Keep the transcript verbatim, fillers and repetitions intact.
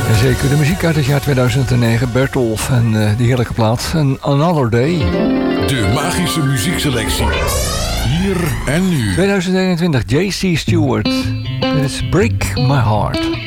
En zeker de muziek uit het jaar tweeduizend negen, Bertolf en uh, die heerlijke plaat, en Another Day. De magische muziekselectie. Hier en nu. tweeduizend eenentwintig, J C Stewart. Dit is Break My Heart.